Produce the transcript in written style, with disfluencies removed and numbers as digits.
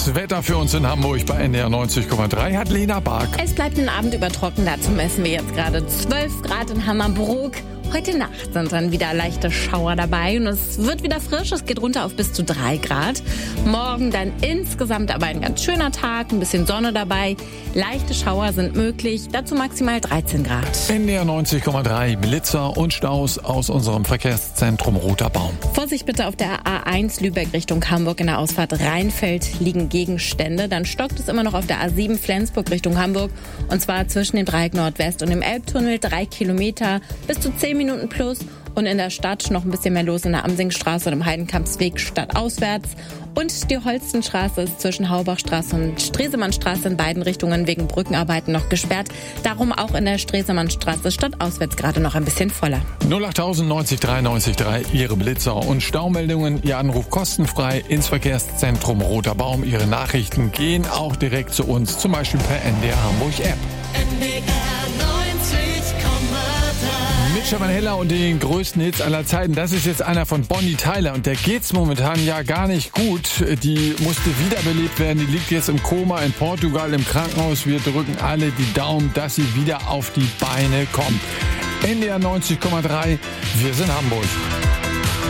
Das Wetter für uns in Hamburg bei NDR 90,3 hat Lena Bark. Es bleibt den Abend über trocken, dazu messen wir jetzt gerade 12 Grad in Hammerbrook. Heute Nacht sind dann wieder leichte Schauer dabei und es wird wieder frisch. Es geht runter auf bis zu 3 Grad. Morgen dann insgesamt aber ein ganz schöner Tag, ein bisschen Sonne dabei. Leichte Schauer sind möglich, dazu maximal 13 Grad. NDR 90,3 Blitzer und Staus aus unserem Verkehrszentrum Roter Baum. Vorsicht bitte auf der A1 Lübeck Richtung Hamburg in der Ausfahrt Rheinfeld liegen Gegenstände. Dann stockt es immer noch auf der A7 Flensburg Richtung Hamburg und zwar zwischen dem Dreieck Nordwest und dem Elbtunnel 3 Kilometer bis zu 10 Minuten plus und in der Stadt noch ein bisschen mehr los in der Amsingstraße und im Heidenkampsweg stadtauswärts. Und die Holstenstraße ist zwischen Haubachstraße und Stresemannstraße in beiden Richtungen wegen Brückenarbeiten noch gesperrt. Darum auch in der Stresemannstraße stadtauswärts gerade noch ein bisschen voller. 08000 90 93 3, Ihre Blitzer und Staumeldungen, Ihr Anruf kostenfrei ins Verkehrszentrum Roter Baum. Ihre Nachrichten gehen auch direkt zu uns, zum Beispiel per NDR Hamburg App. Mit Stefan Heller und den größten Hits aller Zeiten. Das ist jetzt einer von Bonnie Tyler und der geht's momentan ja gar nicht gut. Die musste wiederbelebt werden. Die liegt jetzt im Koma in Portugal im Krankenhaus. Wir drücken alle die Daumen, dass sie wieder auf die Beine kommt. NDR 90,3. Wir sind Hamburg.